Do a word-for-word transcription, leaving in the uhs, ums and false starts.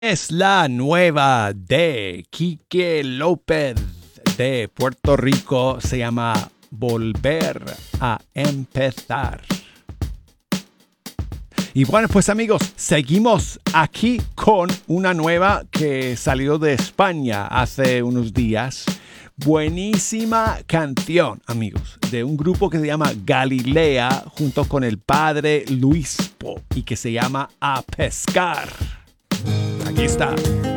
Es la nueva de Quique López de Puerto Rico. Se llama Volver a Empezar. Y bueno, pues amigos, seguimos aquí con una nueva que salió de España hace unos días. Buenísima canción, amigos, de un grupo que se llama Galilea junto con el padre Luispo y que se llama A Pescar. Aquí está.